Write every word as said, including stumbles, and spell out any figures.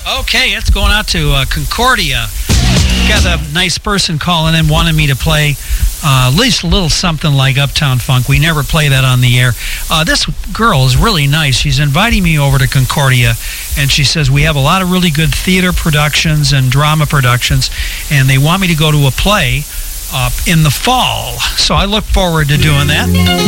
Okay, it's going out to uh, Concordia. Got a nice person calling in, wanted me to play uh, at least a little something like Uptown Funk. We never play that on the air. Uh, this girl is really nice. She's inviting me over to Concordia, and she says we have a lot of really good theater productions and drama productions, and they want me to go to a play uh, in the fall. So I look forward to doing that.